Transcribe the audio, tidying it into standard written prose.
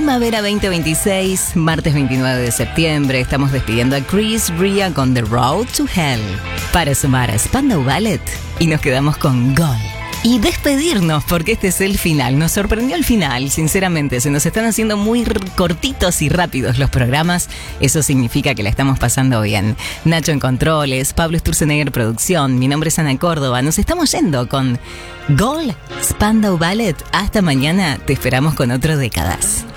Primavera 2026, martes 29 de septiembre. Estamos despidiendo a Chris Ria con The Road to Hell para sumar a Spandau Ballet y nos quedamos con Gol. Y despedirnos, porque este es el final. Nos sorprendió el final, sinceramente. Se nos están haciendo muy cortitos y rápidos los programas. Eso significa que la estamos pasando bien. Nacho en controles, Pablo Sturzenegger producción. Mi nombre es Ana Córdoba. Nos estamos yendo con Gol, Spandau Ballet. Hasta mañana. Te esperamos con otro Décadas.